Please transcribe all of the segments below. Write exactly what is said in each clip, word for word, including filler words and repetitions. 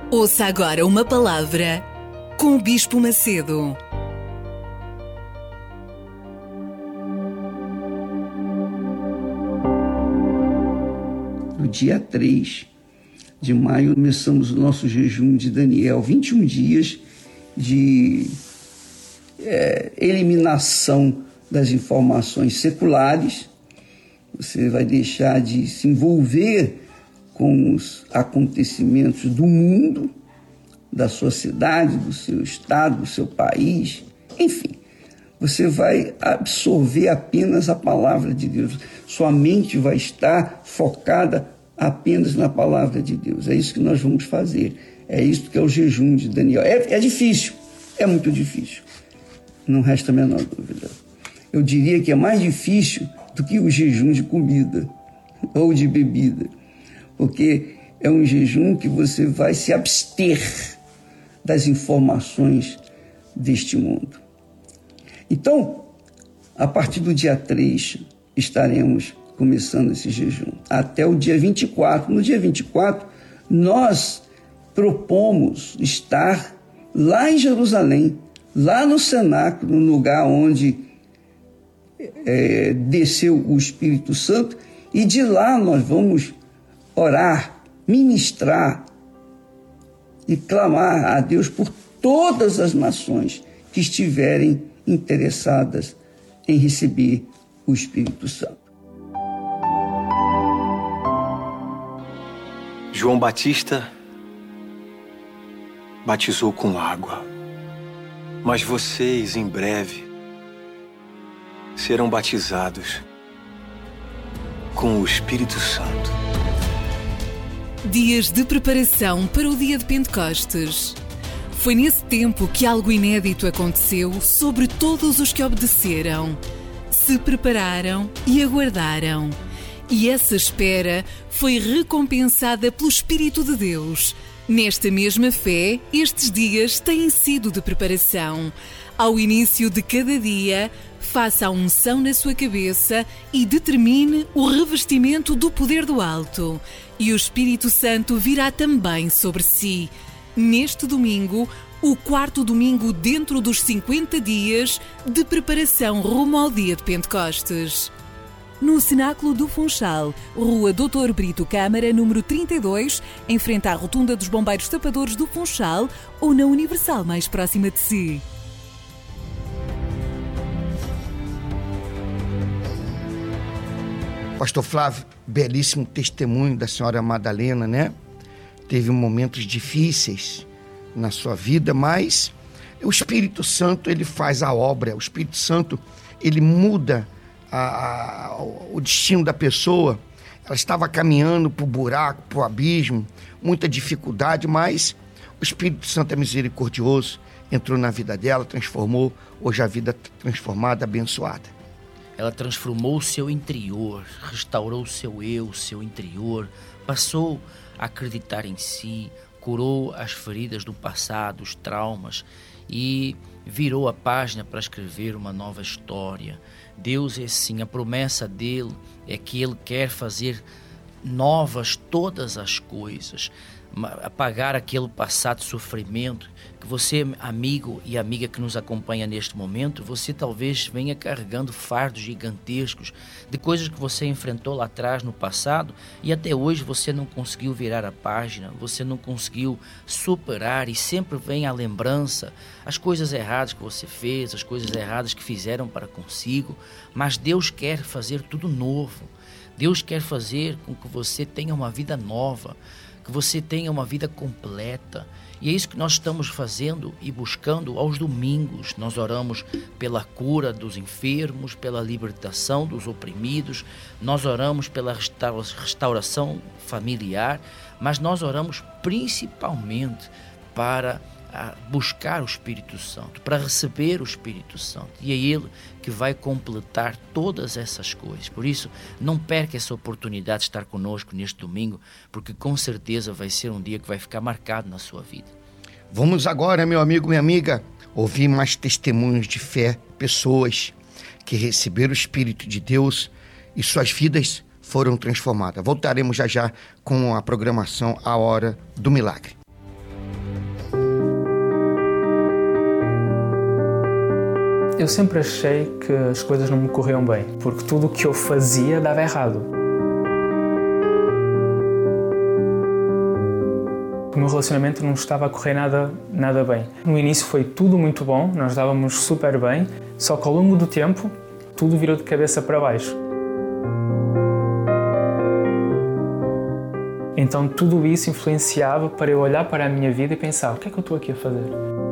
Ouça agora uma palavra com o Bispo Macedo. No dia três de maio, começamos o nosso jejum de Daniel, vinte e um dias de é, eliminação das informações seculares. Você vai deixar de se envolver com os acontecimentos do mundo, da sua cidade, do seu estado, do seu país, enfim. Você vai absorver apenas a palavra de Deus. Sua mente vai estar focada apenas na palavra de Deus. É isso que nós vamos fazer. É isso que é o jejum de Daniel. É, é difícil, é muito difícil. Não resta a menor dúvida. Eu diria que é mais difícil do que o jejum de comida ou de bebida. Porque é um jejum que você vai se abster das informações deste mundo. Então, a partir do dia três, estaremos começando esse jejum, até o dia vinte e quatro. No dia vinte e quatro, nós propomos estar lá em Jerusalém, lá no cenáculo, no lugar onde é, desceu o Espírito Santo, e de lá nós vamos orar, ministrar e clamar a Deus por todas as nações que estiverem interessadas em receber o Espírito Santo. João Batista batizou com água, mas vocês em breve serão batizados com o Espírito Santo. Dias de preparação para o dia de Pentecostes. Foi nesse tempo que algo inédito aconteceu sobre todos os que obedeceram, se prepararam e aguardaram. E essa espera foi recompensada pelo Espírito de Deus. Nesta mesma fé, estes dias têm sido de preparação. Ao início de cada dia, faça a unção na sua cabeça e determine o revestimento do poder do alto. E o Espírito Santo virá também sobre si. Neste domingo, o quarto domingo dentro dos cinquenta dias de preparação rumo ao dia de Pentecostes. No Cenáculo do Funchal, Rua doutor Brito Câmara, número trinta e dois, em frente à Rotunda dos Bombeiros Tapadores do Funchal, ou na Universal mais próxima de si. Pastor Flávio, belíssimo testemunho da senhora Madalena, né? Teve momentos difíceis na sua vida, mas o Espírito Santo, ele faz a obra. O Espírito Santo, ele muda a, a, o destino da pessoa. Ela estava caminhando para o buraco, para o abismo, muita dificuldade, mas o Espírito Santo é misericordioso, entrou na vida dela, transformou, hoje a vida transformada, abençoada. Ela transformou o seu interior, restaurou o seu eu, o seu interior, passou a acreditar em si, curou as feridas do passado, os traumas, e virou a página para escrever uma nova história. Deus é assim, a promessa dele é que ele quer fazer novas todas as coisas, apagar aquele passado sofrimento que você, amigo e amiga que nos acompanha neste momento, você talvez venha carregando fardos gigantescos de coisas que você enfrentou lá atrás no passado e até hoje você não conseguiu virar a página, você não conseguiu superar, e sempre vem a lembrança, as coisas erradas que você fez, as coisas erradas que fizeram para consigo, mas Deus quer fazer tudo novo. Deus quer fazer com que você tenha uma vida nova, que você tenha uma vida completa. E é isso que nós estamos fazendo e buscando aos domingos. Nós oramos pela cura dos enfermos, pela libertação dos oprimidos, nós oramos pela restauração familiar, mas nós oramos principalmente para buscar o Espírito Santo, para receber o Espírito Santo. E é Ele que vai completar todas essas coisas. Por isso, não perca essa oportunidade de estar conosco neste domingo, porque com certeza vai ser um dia que vai ficar marcado na sua vida. Vamos agora, meu amigo, minha amiga, ouvir mais testemunhos de fé, pessoas que receberam o Espírito de Deus e suas vidas foram transformadas. Voltaremos já já com a programação A Hora do Milagre. Eu sempre achei que as coisas não me corriam bem, porque tudo o que eu fazia dava errado. O meu relacionamento não estava a correr nada, nada bem. No início foi tudo muito bom, nós dávamos super bem, só que ao longo do tempo tudo virou de cabeça para baixo. Então tudo isso influenciava para eu olhar para a minha vida e pensar, o que é que eu estou aqui a fazer?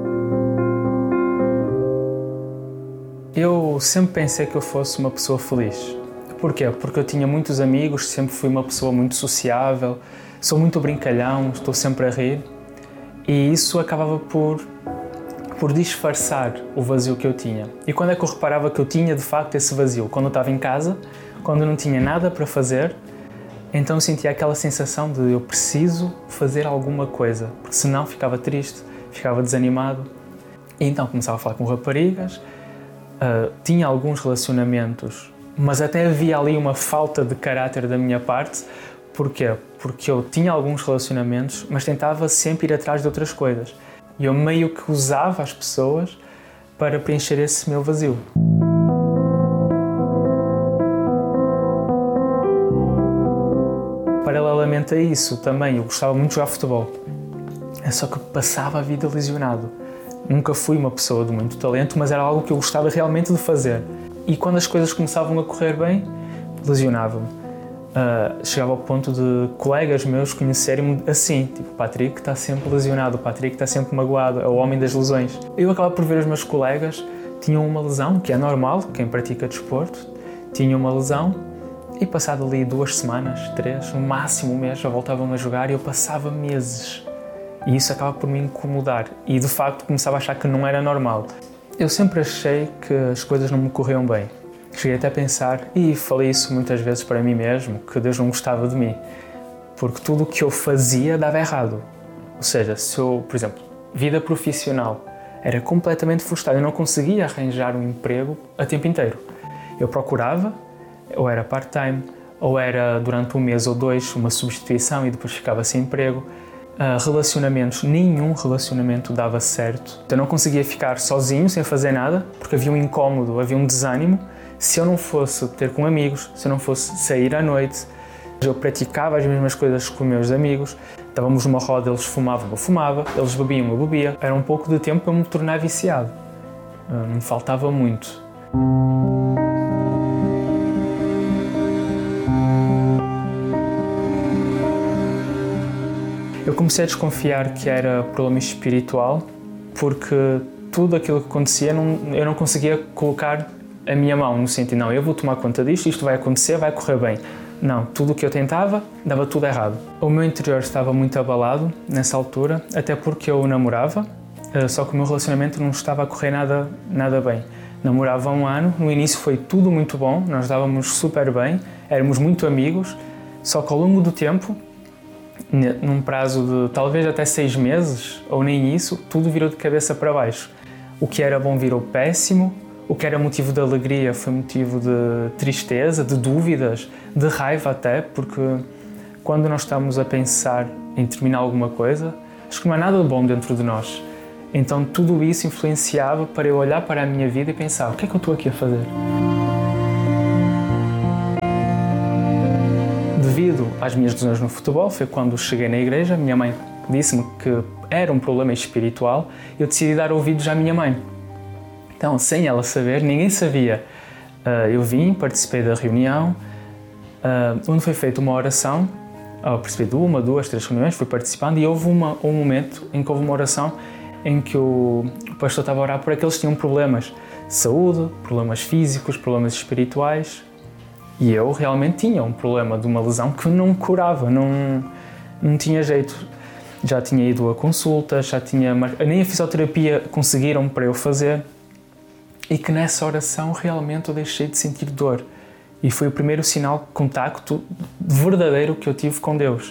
Eu sempre pensei que eu fosse uma pessoa feliz. Porquê? Porque eu tinha muitos amigos, sempre fui uma pessoa muito sociável, sou muito brincalhão, estou sempre a rir, e isso acabava por, por disfarçar o vazio que eu tinha. E quando é que eu reparava que eu tinha de facto esse vazio? Quando eu estava em casa, quando eu não tinha nada para fazer, então eu sentia aquela sensação de eu preciso fazer alguma coisa, porque senão ficava triste, ficava desanimado. E então começava a falar com raparigas, uh, tinha alguns relacionamentos, mas até havia ali uma falta de caráter da minha parte. Porquê? Porque eu tinha alguns relacionamentos, mas tentava sempre ir atrás de outras coisas. E eu meio que usava as pessoas para preencher esse meu vazio. Paralelamente a isso, também eu gostava muito de jogar futebol. Só que passava a vida lesionado. Nunca fui uma pessoa de muito talento, mas era algo que eu gostava realmente de fazer. E quando as coisas começavam a correr bem, lesionava-me. Uh, chegava ao ponto de colegas meus conhecerem-me assim, tipo, o Patrick está sempre lesionado, o Patrick está sempre magoado, é o homem das lesões. Eu acabava por ver os meus colegas, tinham uma lesão, que é normal, quem pratica desporto, tinha uma lesão, e passado ali duas semanas, três, no máximo um mês, já voltavam a jogar e eu passava meses. E isso acaba por me incomodar, e de facto começava a achar que não era normal. Eu sempre achei que as coisas não me corriam bem. Cheguei até a pensar, e falei isso muitas vezes para mim mesmo, que Deus não gostava de mim, porque tudo o que eu fazia dava errado. Ou seja, se eu, por exemplo, vida profissional, era completamente frustrado, eu não conseguia arranjar um emprego a tempo inteiro. Eu procurava, ou era part-time, ou era durante um mês ou dois uma substituição e depois ficava sem emprego. Uh, relacionamentos, nenhum relacionamento dava certo. Eu não conseguia ficar sozinho, sem fazer nada, porque havia um incómodo, havia um desânimo. Se eu não fosse ter com amigos, se eu não fosse sair à noite, eu praticava as mesmas coisas com meus amigos, estávamos numa roda, eles fumavam, eu fumava, eles bebiam, eu bebia. Era um pouco de tempo para me tornar viciado. Não me faltava muito. Eu comecei a desconfiar que era problema espiritual, porque tudo aquilo que acontecia, não, eu não conseguia colocar a minha mão no sentido, não, eu vou tomar conta disto, isto vai acontecer, vai correr bem. Não, tudo o que eu tentava, dava tudo errado. O meu interior estava muito abalado nessa altura, até porque eu namorava, só que o meu relacionamento não estava a correr nada, nada bem. Namorava há um ano, no início foi tudo muito bom, nós dávamos super bem, éramos muito amigos, só que ao longo do tempo, num prazo de talvez até seis meses, ou nem isso, tudo virou de cabeça para baixo. O que era bom virou péssimo, o que era motivo de alegria foi motivo de tristeza, de dúvidas, de raiva até, porque quando nós estamos a pensar em terminar alguma coisa, acho que não há nada de bom dentro de nós. Então tudo isso influenciava para eu olhar para a minha vida e pensar, o que é que eu estou aqui a fazer? Devido às minhas lesões no futebol, foi quando cheguei na igreja, minha mãe disse-me que era um problema espiritual e eu decidi dar ouvidos à minha mãe. Então, sem ela saber, ninguém sabia. Uh, eu vim, participei da reunião, uh, onde foi feita uma oração. Eu participei de uma, duas, três reuniões, fui participando e houve uma, um momento em que houve uma oração em que o, o pastor estava a orar por aqueles que tinham problemas de saúde, problemas físicos, problemas espirituais. E eu realmente tinha um problema de uma lesão que não curava, não, não tinha jeito. Já tinha ido a consultas, já tinha mar... nem a fisioterapia conseguiram para eu fazer. E que nessa oração realmente eu deixei de sentir dor. E foi o primeiro sinal de contacto verdadeiro que eu tive com Deus.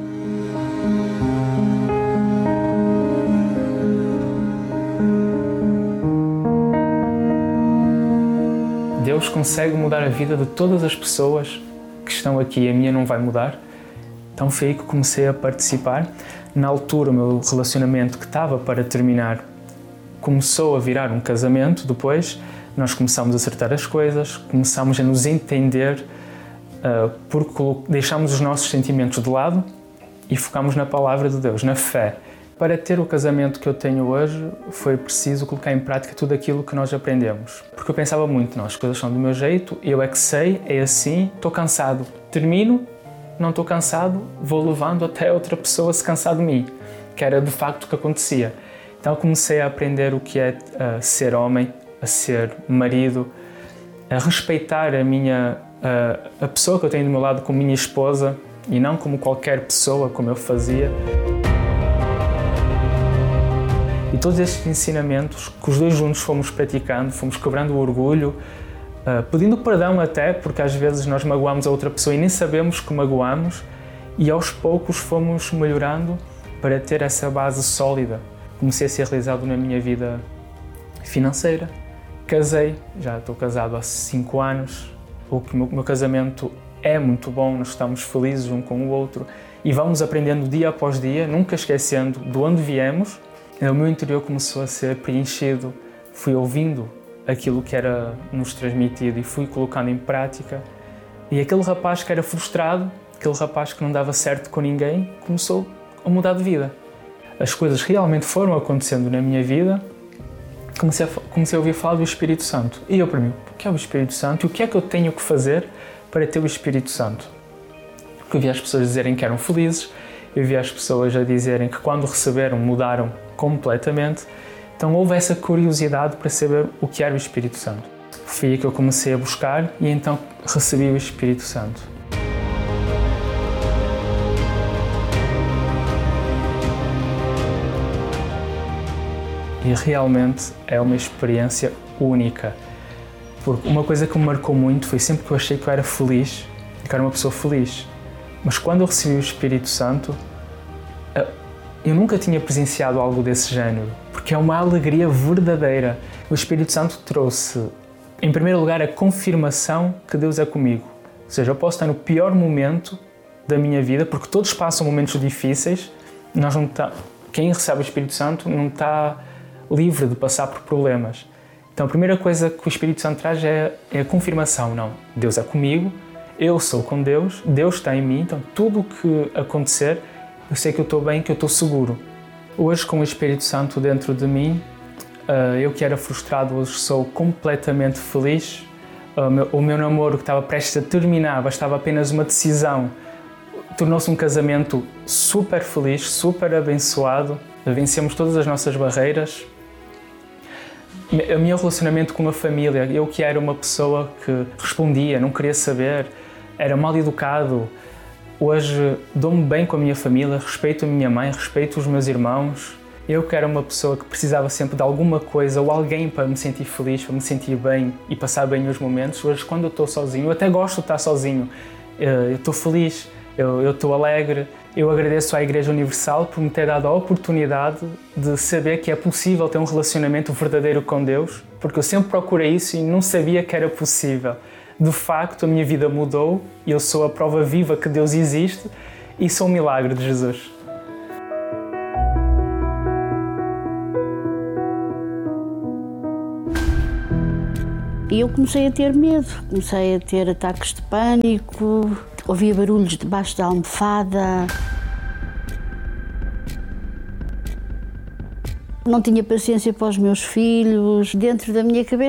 Deus consegue mudar a vida de todas as pessoas que estão aqui. A minha não vai mudar. Então foi aí que comecei a participar. Na altura, o meu relacionamento que estava para terminar começou a virar um casamento depois, nós começámos a acertar as coisas, começámos a nos entender, uh, porque deixámos os nossos sentimentos de lado e focámos na palavra de Deus, na fé. Para ter o casamento que eu tenho hoje, foi preciso colocar em prática tudo aquilo que nós aprendemos. Porque eu pensava muito, não, as coisas são do meu jeito, eu é que sei, é assim, estou cansado. Termino, não estou cansado, vou levando até outra pessoa se cansar de mim, que era de facto o que acontecia. Então comecei a aprender o que é uh, ser homem, a ser marido, a respeitar a, minha, uh, a pessoa que eu tenho do meu lado como minha esposa e não como qualquer pessoa, como eu fazia. E todos estes ensinamentos que os dois juntos fomos praticando, fomos quebrando o orgulho, uh, pedindo perdão até, porque às vezes nós magoamos a outra pessoa e nem sabemos que magoamos, e aos poucos fomos melhorando para ter essa base sólida. Comecei a ser realizado na minha vida financeira, casei, já estou casado há cinco anos, o meu, meu casamento é muito bom, nós estamos felizes um com o outro e vamos aprendendo dia após dia, nunca esquecendo de onde viemos. O meu interior começou a ser preenchido, fui ouvindo aquilo que era nos transmitido e fui colocando em prática. E aquele rapaz que era frustrado, aquele rapaz que não dava certo com ninguém, começou a mudar de vida. As coisas realmente foram acontecendo na minha vida, comecei a, comecei a ouvir falar do Espírito Santo. E eu para mim, o que é o Espírito Santo e o que é que eu tenho que fazer para ter o Espírito Santo? Porque eu vi as pessoas dizerem que eram felizes, eu vi as pessoas a dizerem que quando receberam mudaram completamente. Então houve essa curiosidade para saber o que era o Espírito Santo. Foi aí que eu comecei a buscar e então recebi o Espírito Santo. E realmente é uma experiência única. Porque uma coisa que me marcou muito foi sempre que eu achei que eu era feliz, que eu era uma pessoa feliz. Mas quando eu recebi o Espírito Santo, eu nunca tinha presenciado algo desse género, porque é uma alegria verdadeira. O Espírito Santo trouxe, em primeiro lugar, a confirmação que Deus é comigo. Ou seja, eu posso estar no pior momento da minha vida, porque todos passam momentos difíceis. Nós não tá, quem recebe o Espírito Santo não está livre de passar por problemas. Então a primeira coisa que o Espírito Santo traz é, é a confirmação. Não, Deus é comigo, eu sou com Deus, Deus está em mim, então tudo o que acontecer, eu sei que eu estou bem, que eu estou seguro. Hoje, com o Espírito Santo dentro de mim, eu que era frustrado, hoje sou completamente feliz. O meu namoro, que estava prestes a terminar, bastava apenas uma decisão, tornou-se um casamento super feliz, super abençoado. Vencemos todas as nossas barreiras. O meu relacionamento com a família, eu que era uma pessoa que respondia, não queria saber, era mal educado. Hoje dou-me bem com a minha família, respeito a minha mãe, respeito os meus irmãos. Eu que era uma pessoa que precisava sempre de alguma coisa ou alguém para me sentir feliz, para me sentir bem e passar bem os momentos. Hoje, quando eu estou sozinho, eu até gosto de estar sozinho. Eu estou feliz, eu, eu estou alegre. Eu agradeço à Igreja Universal por me ter dado a oportunidade de saber que é possível ter um relacionamento verdadeiro com Deus, porque eu sempre procurei isso e não sabia que era possível. De facto, a minha vida mudou e eu sou a prova viva que Deus existe e sou um milagre de Jesus. E eu comecei a ter medo, comecei a ter ataques de pânico, ouvia barulhos debaixo da almofada. Não tinha paciência para os meus filhos. Dentro da minha cabeça